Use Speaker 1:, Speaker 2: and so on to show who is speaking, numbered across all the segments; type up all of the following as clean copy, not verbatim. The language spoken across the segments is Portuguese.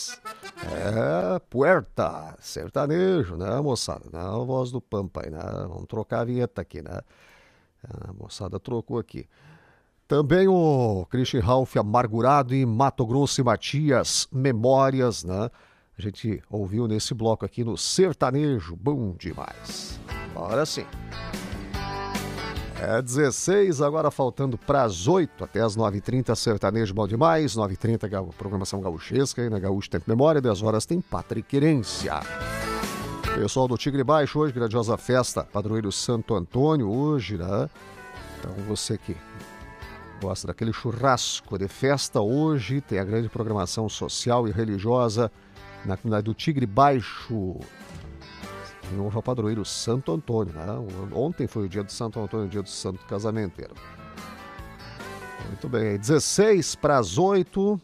Speaker 1: Puerta, sertanejo, né, moçada? Não, a voz do Pampa aí, né? Vamos trocar a vinheta aqui, né? A moçada trocou aqui. Também o Christian Ralph, Amargurado e Mato Grosso e Matias, Memórias, né? A gente ouviu nesse bloco aqui no Sertanejo, bom demais. Agora sim. 16, agora faltando para as 8, até as 9h30, Sertanejo bom demais, 9h30, programação gauchesca, aí na Gaúcho Tempo Memória, 10 horas tem Pátria e Querência. Pessoal do Tigre Baixo hoje, grandiosa festa, Padroeiro Santo Antônio hoje, né? Então você que gosta daquele churrasco de festa, hoje tem a grande programação social e religiosa na comunidade do Tigre Baixo, em honra ao padroeiro Santo Antônio, né? Ontem foi o dia do Santo Antônio, o dia do Santo Casamenteiro. Muito bem, 16 para as 8,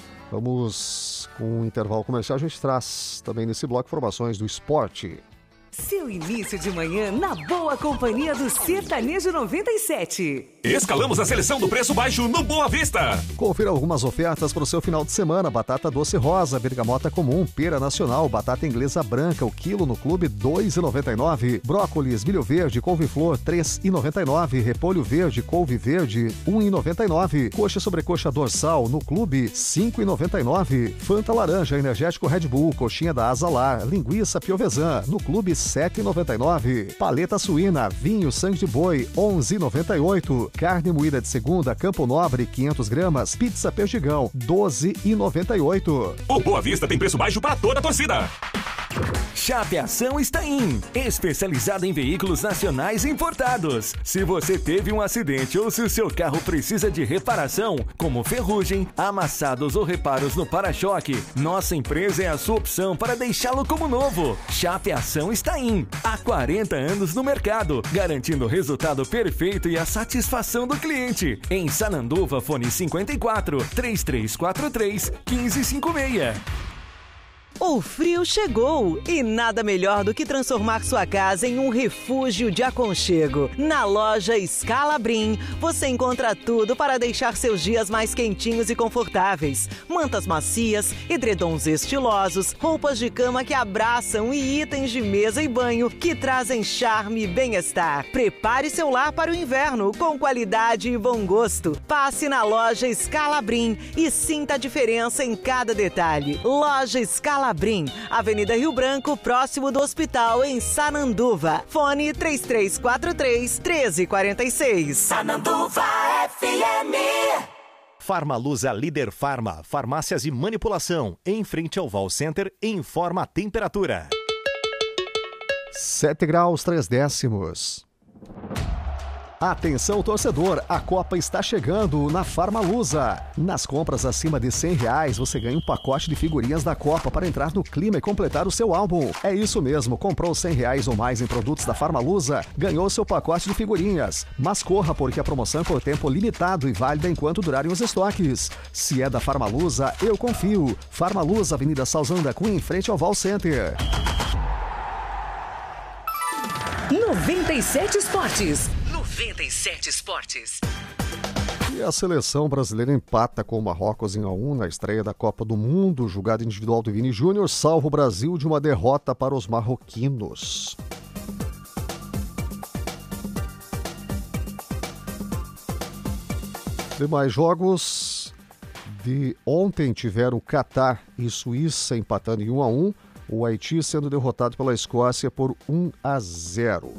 Speaker 1: vamos com um intervalo comercial, a gente traz também nesse bloco informações do esporte.
Speaker 2: Seu início de manhã na boa companhia do Sertanejo 97.
Speaker 3: Escalamos a seleção do preço baixo no Boa Vista.
Speaker 1: Confira algumas ofertas para o seu final de semana. Batata doce rosa, bergamota comum, pera nacional, batata inglesa branca, o quilo no clube R$ 2,99. Brócolis, milho verde, couve-flor R$ 3,99. Repolho verde, couve verde R$ 1,99. Coxa sobrecoxa dorsal no clube R$ 5,99. Fanta laranja, energético Red Bull, coxinha da Azalar, linguiça piovesan no clube R$ 7,99. Paleta suína, vinho sangue de boi R$ 11,98. Carne moída de segunda, Campo Nobre, 500 gramas. Pizza Perdigão, R$ 12,98.
Speaker 3: O Boa Vista tem preço baixo para toda a torcida.
Speaker 4: Chapeação está in, especializada em veículos nacionais importados. Se você teve um acidente ou se o seu carro precisa de reparação, como ferrugem, amassados ou reparos no para-choque, nossa empresa é a sua opção para deixá-lo como novo. Chapeação está in, há 40 anos no mercado, garantindo o resultado perfeito e a satisfação do cliente. Em Sananduva, fone 54 3343 1556.
Speaker 2: O frio chegou e nada melhor do que transformar sua casa em um refúgio de aconchego. Na loja Scalabrin, você encontra tudo para deixar seus dias mais quentinhos e confortáveis. Mantas macias, edredons estilosos, roupas de cama que abraçam e itens de mesa e banho que trazem charme e bem-estar. Prepare seu lar para o inverno com qualidade e bom gosto. Passe na loja Scalabrin e sinta a diferença em cada detalhe. Loja Scalabrin, Avenida Rio Branco, próximo do hospital em Sananduva. Fone 3343-1346.
Speaker 5: Sananduva FM.
Speaker 6: Farmalusa Líder Farma, farmácias e manipulação, em frente ao Val Center, informa a temperatura.
Speaker 1: 7 graus 3 décimos. Atenção, torcedor, a Copa está chegando na Farmalusa. Nas compras acima de R$100, você ganha um pacote de figurinhas da Copa para entrar no clima e completar o seu álbum. É isso mesmo, comprou R$100 ou mais em produtos da Farmalusa, ganhou seu pacote de figurinhas. Mas corra, porque a promoção é por tempo limitado e válida enquanto durarem os estoques. Se é da Farmalusa, eu confio. Farmalusa, Avenida Salzanda Cunha, em frente ao Val Center.
Speaker 2: 97 Esportes. 97 Esportes.
Speaker 1: E a seleção brasileira empata com o Marrocos em 1-1 na estreia da Copa do Mundo. Jogada individual do Vini Júnior salva o Brasil de uma derrota para os marroquinos. Demais jogos de ontem tiveram Catar e Suíça empatando em 1-1. O Haiti sendo derrotado pela Escócia por 1-0.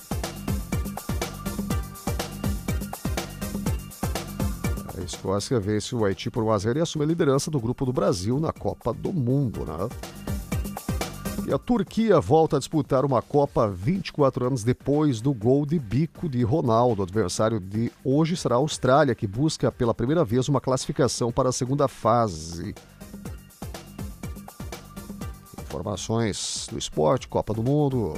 Speaker 1: A Escócia vence o Haiti por 1-0 e assume a liderança do grupo do Brasil na Copa do Mundo, né? E a Turquia volta a disputar uma Copa 24 anos depois do gol de bico de Ronaldo. O adversário de hoje será a Austrália, que busca pela primeira vez uma classificação para a segunda fase. Informações do esporte, Copa do Mundo.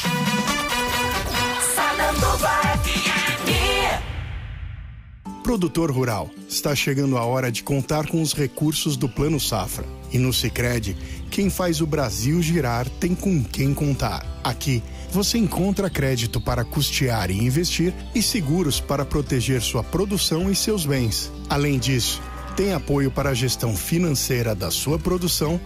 Speaker 7: Produtor rural, está chegando a hora de contar com os recursos do Plano Safra. E no Sicredi, quem faz o Brasil girar tem com quem contar. Aqui, você encontra crédito para custear e investir e seguros para proteger sua produção e seus bens. Além disso, tem apoio para a gestão financeira da sua produção